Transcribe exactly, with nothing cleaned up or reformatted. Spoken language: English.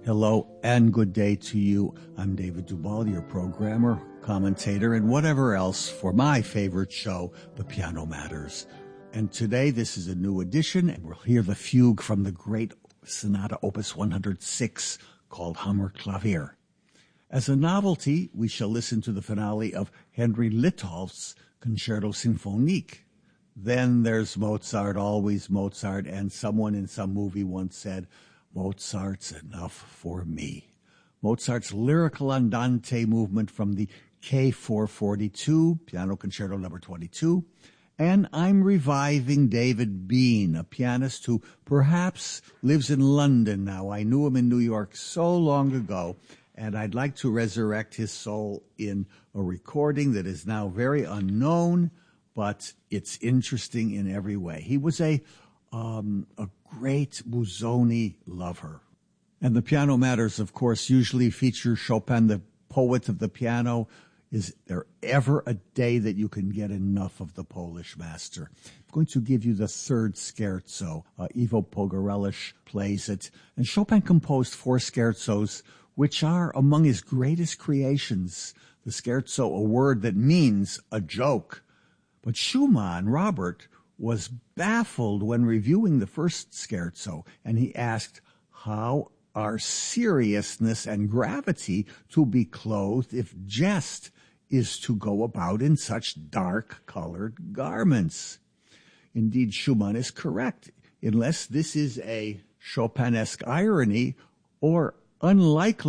Hello and good day to you. I'm David Duvall, your programmer, commentator, and whatever else for my favorite show, The Piano Matters. And today, this is a new edition, and we'll hear the fugue from the great Sonata Opus one hundred six called Hammerklavier. As a novelty, we shall listen to the finale of Henry Litolf's Concerto Symphonique. Then there's Mozart, always Mozart, and someone in some movie once said, Mozart's enough for me. Mozart's lyrical andante movement from the K four forty-two, Piano Concerto number twenty-two, and I'm reviving David Bean, a pianist who perhaps lives in London now. I knew him in New York so long ago, and I'd like to resurrect his soul in a recording that is now very unknown, but it's interesting in every way. He was a um, a great Busoni lover. And the Piano Matters, of course, usually feature Chopin, the poet of the piano. Is there ever a day that you can get enough of the Polish master? I'm going to give you the third scherzo. Uh, Ivo Pogorelich plays it. And Chopin composed four scherzos, which are among his greatest creations. The scherzo, a word that means a joke. But Schumann, Robert, was baffled when reviewing the first scherzo, and he asked, how are seriousness and gravity to be clothed if jest is to go about in such dark-colored garments? Indeed, Schumann is correct, unless this is a Chopinesque irony or unlikely